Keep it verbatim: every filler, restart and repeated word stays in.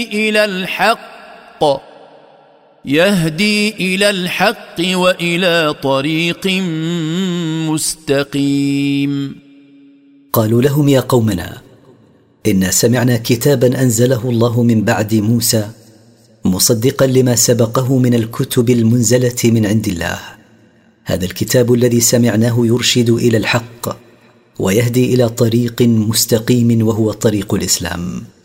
إلى الحق يهدي إلى الحق وإلى طريق مستقيم. قالوا لهم: يا قومنا، إنا سمعنا كتابا أنزله الله من بعد موسى مصدقا لما سبقه من الكتب المنزلة من عند الله. هذا الكتاب الذي سمعناه يرشد إلى الحق ويهدي إلى طريق مستقيم، وهو طريق الإسلام.